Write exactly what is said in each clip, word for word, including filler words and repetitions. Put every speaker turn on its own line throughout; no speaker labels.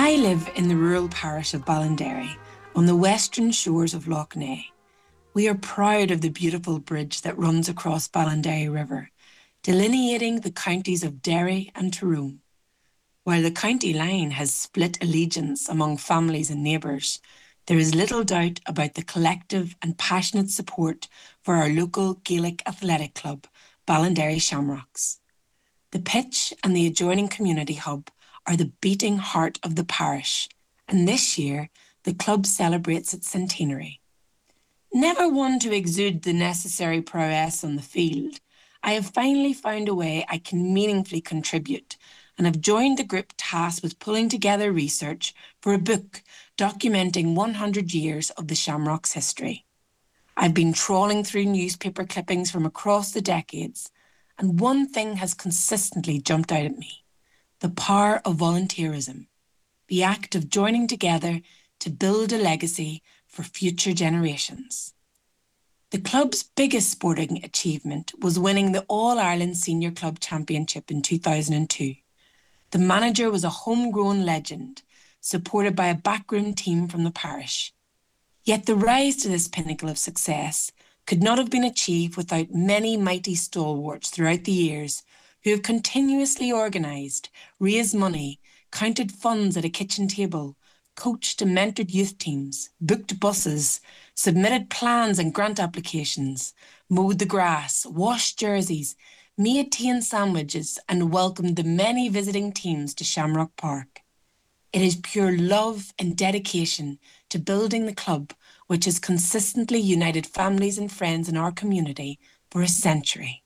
I live in the rural parish of Ballinderry, on the western shores of Lough Neagh. We are proud of the beautiful bridge that runs across Ballinderry River, delineating the counties of Derry and Tyrone. While the county line has split allegiance among families and neighbours, there is little doubt about the collective and passionate support for our local Gaelic athletic club, Ballinderry Shamrocks. The pitch and the adjoining community hub are the beating heart of the parish, and this year the club celebrates its centenary. Never one to exude the necessary prowess on the field, I have finally found a way I can meaningfully contribute and have joined the group tasked with pulling together research for a book documenting one hundred years of the Shamrocks' history. I've been trawling through newspaper clippings from across the decades, and one thing has consistently jumped out at me: the power of volunteerism, the act of joining together to build a legacy for future generations. The club's biggest sporting achievement was winning the All-Ireland Senior Club Championship in two thousand two. The manager was a homegrown legend, supported by a backroom team from the parish. Yet the rise to this pinnacle of success could not have been achieved without many mighty stalwarts throughout the years who have continuously organised, raised money, counted funds at a kitchen table, coached and mentored youth teams, booked buses, submitted plans and grant applications, mowed the grass, washed jerseys, made tea and sandwiches, and welcomed the many visiting teams to Shamrock Park. It is pure love and dedication to building the club which has consistently united families and friends in our community for a century.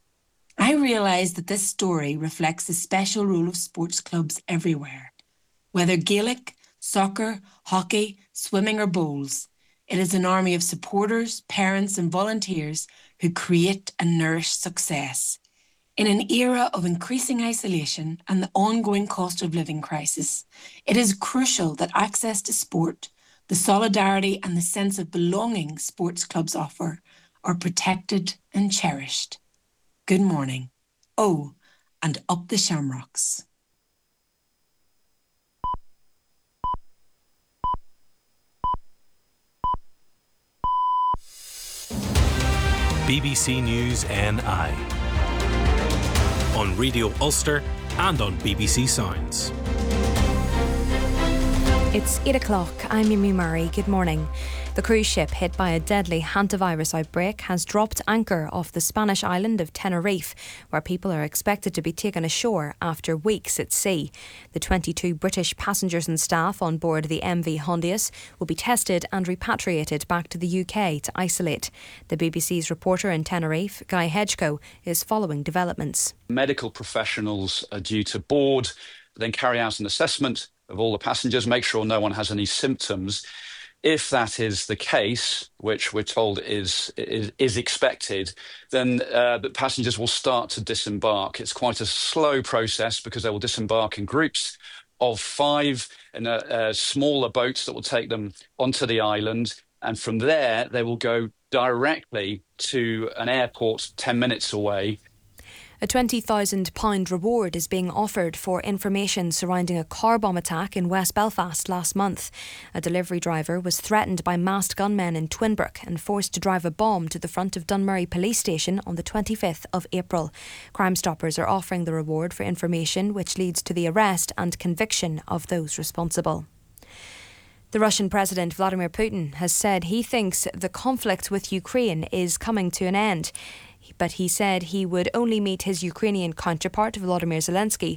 I realise that this story reflects the special role of sports clubs everywhere. Whether Gaelic, soccer, hockey, swimming or bowls, it is an army of supporters, parents and volunteers who create and nourish success. In an era of increasing isolation and the ongoing cost of living crisis, it is crucial that access to sport, the solidarity and the sense of belonging sports clubs offer, are protected and cherished. Good morning. Oh, and up the Shamrocks.
B B C News N I on Radio Ulster and on B B C Sounds.
It's eight o'clock. I'm Mimi Murray. Good morning. The cruise ship hit by a deadly hantavirus outbreak has dropped anchor off the Spanish island of Tenerife, where people are expected to be taken ashore after weeks at sea. The twenty-two British passengers and staff on board the M V Hondius will be tested and repatriated back to the U K to isolate. The B B C's reporter in Tenerife, Guy Hedgecoe, is following developments.
Medical professionals are due to board, then carry out an assessment of all the passengers, make sure no one has any symptoms. If that is the case, which we're told is is, is expected, then uh, the passengers will start to disembark. It's quite a slow process because they will disembark in groups of five in a, a smaller boats that will take them onto the island. And from there, they will go directly to an airport ten minutes away.
A twenty thousand pounds reward is being offered for information surrounding a car bomb attack in West Belfast last month. A delivery driver was threatened by masked gunmen in Twinbrook and forced to drive a bomb to the front of Dunmurry Police Station on the twenty-fifth of April. Crime Stoppers are offering the reward for information which leads to the arrest and conviction of those responsible. The Russian President Vladimir Putin has said he thinks the conflict with Ukraine is coming to an end. But he said he would only meet his Ukrainian counterpart, Volodymyr Zelensky,